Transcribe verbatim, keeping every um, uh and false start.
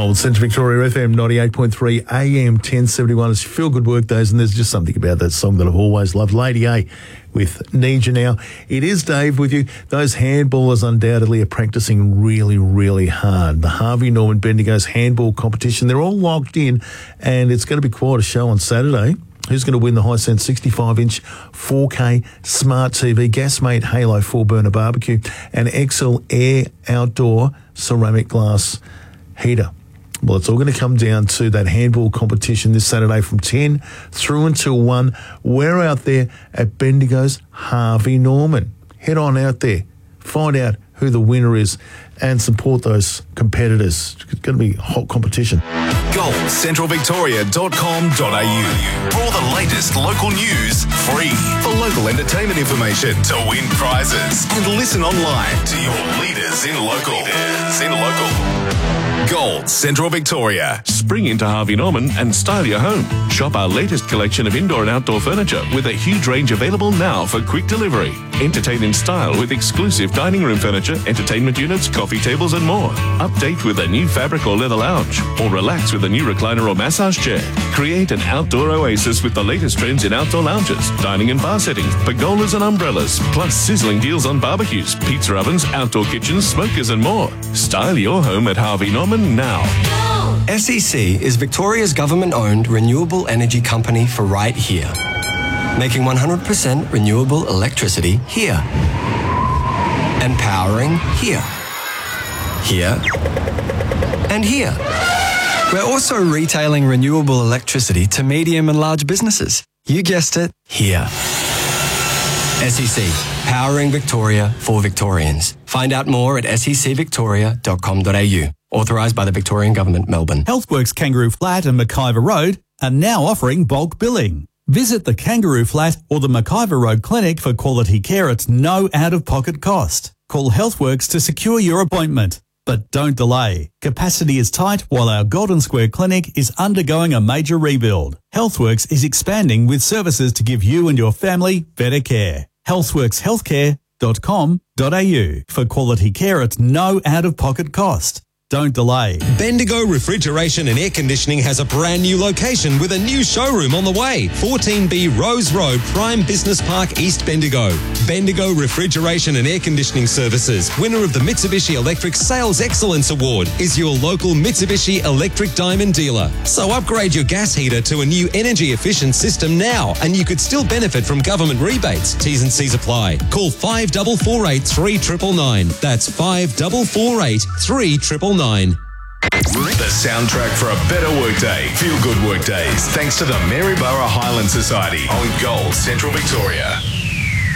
Gold, Central Victoria F M ninety-eight point three, A M ten seventy-one. It's Feel Good Work Days, and there's just something about that song that I've always loved. Lady A with Need You Now. It is Dave with you. Those handballers undoubtedly are practicing really, really hard. The Harvey Norman Bendigo's handball competition, they're all locked in, and it's going to be quite a show on Saturday. Who's going to win the Hisense sixty-five inch four K smart T V, Gasmate Halo four burner barbecue, and X L Air outdoor ceramic glass heater? Well, it's all going to come down to that handball competition this Saturday from ten through until one. We're out there at Bendigo's Harvey Norman. Head on out there, find out who the winner is, and support those competitors. It's going to be a hot competition. gold central victoria dot com dot a u for all the latest local news, free. For local entertainment information, to win prizes, and listen online to your leaders in local. Leaders in local. Gold Central Victoria. Spring into Harvey Norman and style your home. Shop our latest collection of indoor and outdoor furniture with a huge range available now for quick delivery. Entertain in style with exclusive dining room furniture, entertainment units, coffee tables and more. Update with a new fabric or leather lounge, or relax with a new recliner or massage chair. Create an outdoor oasis with the latest trends in outdoor lounges, dining and bar settings, pergolas and umbrellas, plus sizzling deals on barbecues, pizza ovens, outdoor kitchens, smokers and more. Style your home at Harvey Norman now. S E C is Victoria's government-owned renewable energy company for right here. Making one hundred percent renewable electricity here. And powering here. Here. And here. We're also retailing renewable electricity to medium and large businesses. You guessed it, here. S E C, powering Victoria for Victorians. Find out more at s e c victoria dot com dot a u. Authorised by the Victorian Government, Melbourne. Healthworks Kangaroo Flat and McIver Road are now offering bulk billing. Visit the Kangaroo Flat or the McIver Road Clinic for quality care at no out-of-pocket cost. Call Healthworks to secure your appointment. But don't delay. Capacity is tight while our Golden Square Clinic is undergoing a major rebuild. Healthworks is expanding with services to give you and your family better care. healthworks healthcare dot com dot a u for quality care at no out-of-pocket cost. Don't delay. Bendigo Refrigeration and Air Conditioning has a brand new location with a new showroom on the way. fourteen B Rose Road, Prime Business Park, East Bendigo. Bendigo Refrigeration and Air Conditioning Services, winner of the Mitsubishi Electric Sales Excellence Award, is your local Mitsubishi Electric Diamond dealer. So upgrade your gas heater to a new energy efficient system now, and you could still benefit from government rebates. T's and C's apply. Call five four four eight, three nine nine nine. That's five four four eight, three nine nine nine. The soundtrack for a better workday. Feel Good Work Days. Thanks to the Maryborough Highland Society on Gold Central Victoria.